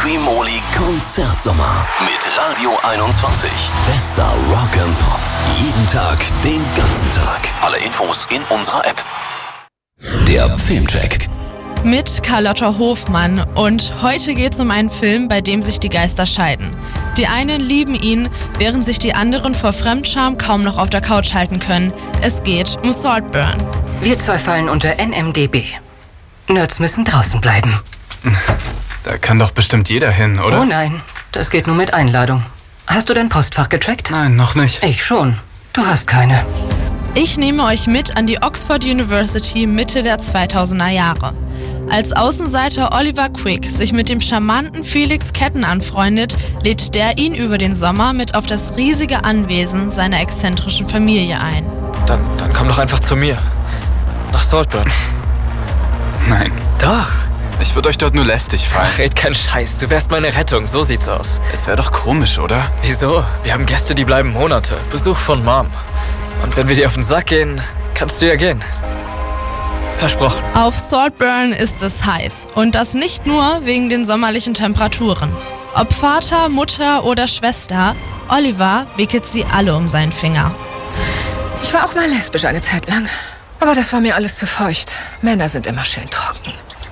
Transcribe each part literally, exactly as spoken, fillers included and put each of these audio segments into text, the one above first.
Trimoli Konzertsommer mit Radio einundzwanzig. Bester Rock and Pop. Jeden Tag, den ganzen Tag. Alle Infos in unserer App. Der Filmcheck. Mit Carlotta Hofmann, und heute geht's um einen Film, bei dem sich die Geister scheiden. Die einen lieben ihn, während sich die anderen vor Fremdscham kaum noch auf der Couch halten können. Es geht um Saltburn. Wir zwei fallen unter N M D B. Nerds müssen draußen bleiben. Da kann doch bestimmt jeder hin, oder? Oh nein, das geht nur mit Einladung. Hast du dein Postfach gecheckt? Nein, noch nicht. Ich schon. Du hast keine. Ich nehme euch mit an die Oxford University Mitte der zweitausender Jahre. Als Außenseiter Oliver Quick sich mit dem charmanten Felix Ketten anfreundet, lädt der ihn über den Sommer mit auf das riesige Anwesen seiner exzentrischen Familie ein. Dann, dann komm doch einfach zu mir. Nach Saltburn. Nein. Doch. Ich würde euch dort nur lästig fallen. Ach, red kein Scheiß. Du wärst meine Rettung. So sieht's aus. Es wäre doch komisch, oder? Wieso? Wir haben Gäste, die bleiben Monate. Besuch von Mom. Und wenn wir dir auf den Sack gehen, kannst du ja gehen. Versprochen. Auf Saltburn ist es heiß. Und das nicht nur wegen den sommerlichen Temperaturen. Ob Vater, Mutter oder Schwester, Oliver wickelt sie alle um seinen Finger. Ich war auch mal lesbisch eine Zeit lang. Aber das war mir alles zu feucht. Männer sind immer schön trocken.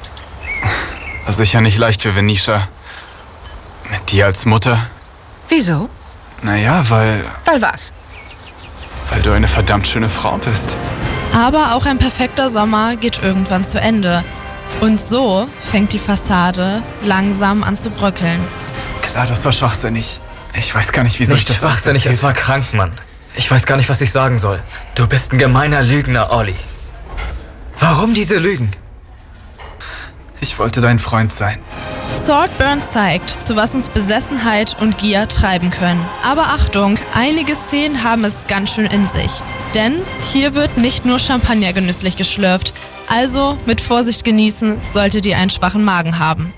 War sicher nicht leicht für Venetia. Mit dir als Mutter. Wieso? Naja, weil... Weil was? Weil du eine verdammt schöne Frau bist. Aber auch ein perfekter Sommer geht irgendwann zu Ende. Und so fängt die Fassade langsam an zu bröckeln. Klar, das war schwachsinnig. Ich weiß gar nicht, wieso Nicht ich das schwachsinnig, es war krank, Mann. Ich weiß gar nicht, was ich sagen soll. Du bist ein gemeiner Lügner, Olli. Warum diese Lügen? Ich wollte dein Freund sein. Saltburn zeigt, zu was uns Besessenheit und Gier treiben können. Aber Achtung, einige Szenen haben es ganz schön in sich. Denn hier wird nicht nur Champagner genüsslich geschlürft. Also mit Vorsicht genießen, solltet ihr einen schwachen Magen haben.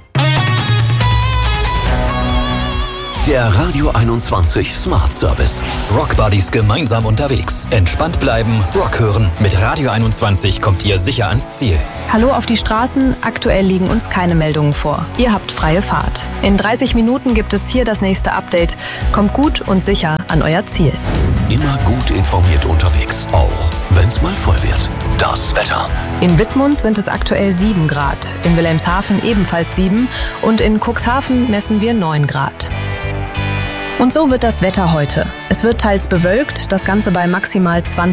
Der Radio einundzwanzig Smart Service. Rock Buddies gemeinsam unterwegs. Entspannt bleiben, Rock hören. Mit Radio einundzwanzig kommt ihr sicher ans Ziel. Hallo auf die Straßen. Aktuell liegen uns keine Meldungen vor. Ihr habt freie Fahrt. In dreißig Minuten gibt es hier das nächste Update. Kommt gut und sicher an euer Ziel. Immer gut informiert unterwegs, auch wenn's mal voll wird. Das Wetter. In Wittmund sind es aktuell sieben Grad. In Wilhelmshaven ebenfalls sieben. Und in Cuxhaven messen wir neun Grad. Und so wird das Wetter heute. Es wird teils bewölkt, das Ganze bei maximal zwanzig